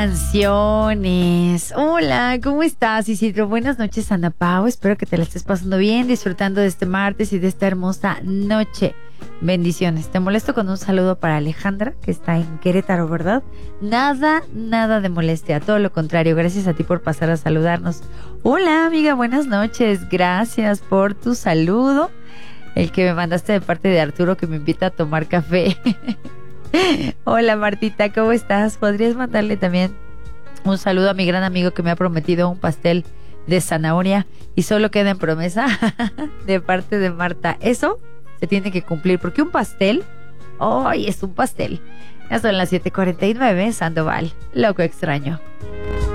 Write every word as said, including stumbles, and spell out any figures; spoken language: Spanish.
Canciones. Hola, ¿cómo estás, Isidro? Buenas noches, Ana Pau. Espero que te la estés pasando bien, disfrutando de este martes y de esta hermosa noche. Bendiciones. Te molesto con un saludo para Alejandra, que está en Querétaro, ¿verdad? Nada, nada de molestia. Todo lo contrario. Gracias a ti por pasar a saludarnos. Hola, amiga. Buenas noches. Gracias por tu saludo. El que me mandaste de parte de Arturo, que me invita a tomar café. Hola, Martita, ¿cómo estás? ¿Podrías mandarle también un saludo a mi gran amigo que me ha prometido un pastel de zanahoria y solo queda en promesa de parte de Marta? Eso se tiene que cumplir, porque un pastel, ¡ay! Es un pastel. Ya son las siete cuarenta y nueve, Sandoval, loco extraño.